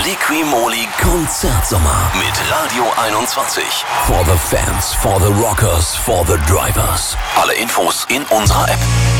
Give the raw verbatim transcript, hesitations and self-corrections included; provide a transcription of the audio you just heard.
Liqui-Moly Konzertsommer mit Radio einundzwanzig. For the fans, for the rockers, for the drivers. Alle Infos in unserer App.